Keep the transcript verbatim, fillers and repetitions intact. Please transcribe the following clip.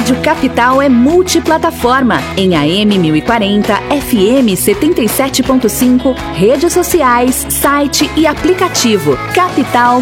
Rádio Capital é multiplataforma, em A M mil e quarenta, F M setenta e sete ponto cinco, redes sociais, site e aplicativo. Capital